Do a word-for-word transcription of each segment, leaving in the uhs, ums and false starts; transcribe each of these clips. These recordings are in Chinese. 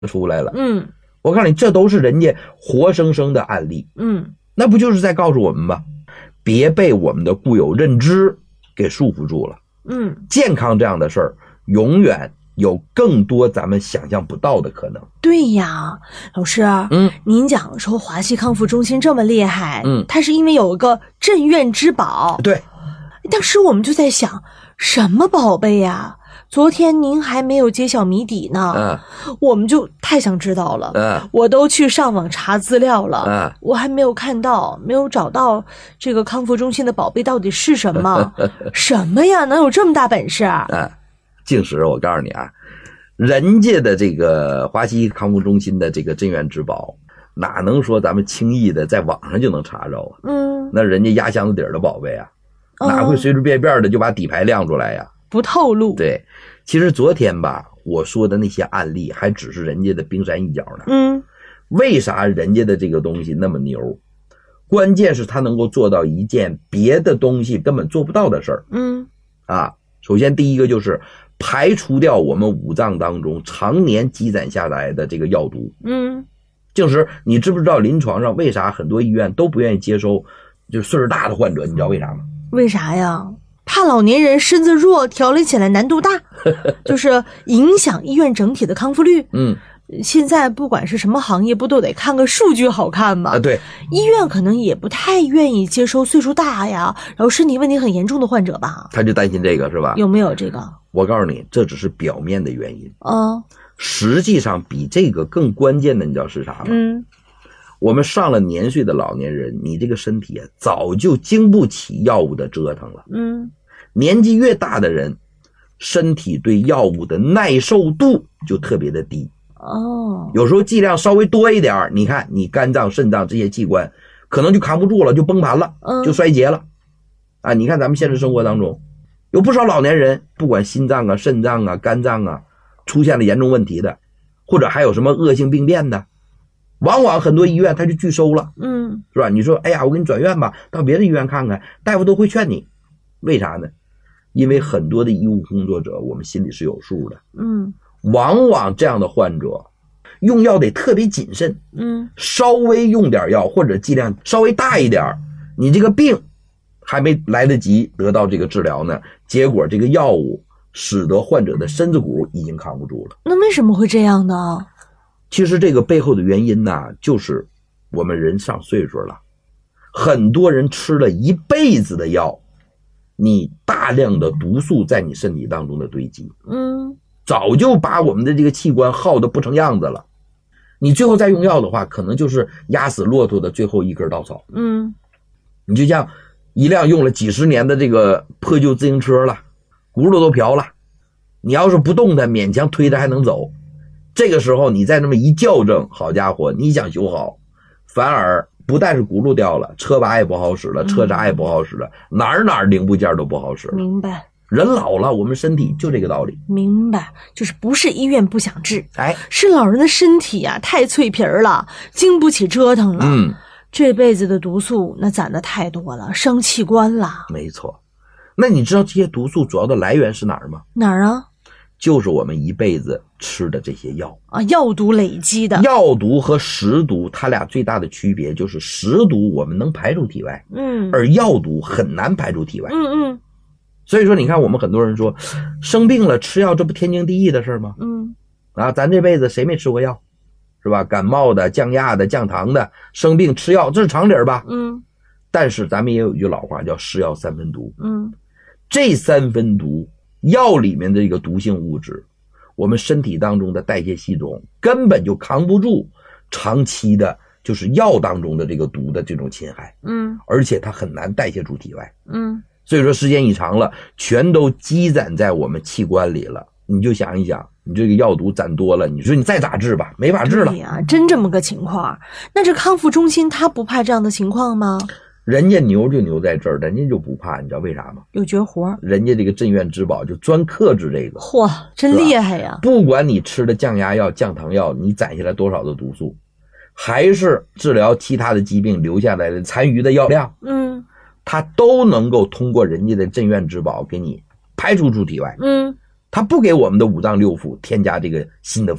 出来了。 嗯， 我告诉你，这都是人家活生生的案例。 嗯， 那不就是在告诉我们吗？别被我们的固有认知给束缚住了。 嗯， 健康这样的事儿，永远有更多咱们想象不到的可能。 对呀，老师， 嗯， 您讲说华西康复中心这么厉害， 嗯， 它是因为有一个镇院之宝。 对， 当时我们就在想，什么宝贝呀？昨天您还没有揭晓谜底呢， 嗯， 我们就太想知道了， 嗯， 我都去上网查资料了， 嗯， 我还没有看到，没有找到这个康复中心的宝贝到底是什么？什么呀？能有这么大本事啊？ 嗯，静时，我告诉你啊，人家的这个华西康复中心的这个镇院之宝，哪能说咱们轻易的在网上就能查着啊？ 嗯， 那人家压箱子底儿的宝贝啊，哪会随随便便的就把底牌亮出来呀？ 不透露。 对，其实昨天吧，我说的那些案例还只是人家的冰山一角呢。 嗯， 为啥人家的这个东西那么牛？关键是他能够做到一件别的东西根本做不到的事儿。 嗯， 啊，首先第一个就是排除掉我们五脏当中常年积攒下来的这个药毒。 嗯， 静时，你知不知道临床上为啥很多医院都不愿意接收就是岁数大的患者？你知道为啥吗？ 为啥呀？怕老年人身子弱，调理起来难度大，就是影响医院整体的康复率。 嗯， 现在不管是什么行业，不都得看个数据好看吗？ 啊，对， 医院可能也不太愿意接收岁数大呀，然后身体问题很严重的患者吧？ 他就担心这个是吧？ 有没有这个？ 我告诉你，这只是表面的原因。 哦， 实际上比这个更关键的，你知道是啥吗？ 嗯， 我们上了年岁的老年人，你这个身体啊，早就经不起药物的折腾了。 嗯， 年纪越大的人，身体对药物的耐受度就特别的低。 哦， 有时候剂量稍微多一点，你看你肝脏、肾脏这些器官可能就扛不住了，就崩盘了， 嗯， 就衰竭了。啊，你看咱们现实生活当中，有不少老年人，不管心脏啊、肾脏啊、肝脏啊，出现了严重问题的，或者还有什么恶性病变的，往往很多医院他就拒收了， 嗯， 是吧？你说，哎呀，我给你转院吧，到别的医院看看，大夫都会劝你，为啥呢？因为很多的医务工作者，我们心里是有数的， 嗯， 往往这样的患者用药得特别谨慎， 嗯， 稍微用点药或者剂量稍微大一点，你这个病还没来得及得到这个治疗呢，结果这个药物使得患者的身子骨已经扛不住了。 那为什么会这样呢？ 其实这个背后的原因呢，就是我们人上岁数了，很多人吃了一辈子的药，你大量的毒素在你身体当中的堆积， 嗯， 早就把我们的这个器官耗得不成样子了。你最后再用药的话，可能就是压死骆驼的最后一根稻草。 嗯， 你就像一辆用了几十年的这个破旧自行车了，轱辘都瓢了，你要是不动它，勉强推着还能走。这个时候你再那么一校正，好家伙，你想修好，反而不但是轱辘掉了，车把也不好使了，车闸也不好使了，嗯、哪儿哪儿零部件都不好使了。 明白。 人老了，我们身体就这个道理。 明白，就是不是医院不想治， 哎， 是老人的身体啊太脆皮儿了，经不起折腾了。 嗯， 这辈子的毒素那攒的太多了，伤器官了。 没错。那你知道这些毒素主要的来源是哪儿吗？ 哪儿啊？ 就是我们一辈子吃的这些药啊，药毒累积的。 药毒和食毒，它俩最大的区别就是食毒我们能排出体外， 嗯， 而药毒很难排出体外。 嗯嗯。 所以说，你看我们很多人说，生病了吃药，这不天经地义的事吗？ 嗯， 啊，咱这辈子谁没吃过药，是吧？感冒的、降压的、降糖的，生病吃药，这是常理吧？ 嗯。 但是咱们也有一句老话叫“是药三分毒”。 嗯， 这三分毒，药里面的这个毒性物质，我们身体当中的代谢系统根本就扛不住长期的，就是药当中的这个毒的这种侵害。 嗯， 而且它很难代谢出体外。 嗯。 所以说时间一长了，全都积攒在我们器官里了。你就想一想，你这个药毒攒多了，你说你再咋治吧，没法治了。 对呀，真这么个情况。那这康复中心他不怕这样的情况吗？ 人家牛就牛在这儿，人家就不怕，你知道为啥吗？ 有绝活。 人家这个镇院之宝就专克制这个。 嚯，真厉害呀！ 不管你吃的降压药、降糖药，你攒下来多少的毒素，还是治疗其他的疾病留下来的残余的药量， 嗯，它都能够通过人家的镇院之宝给你排除出体外。 嗯， 它不给我们的五脏六腑添加这个新的负担。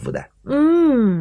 嗯。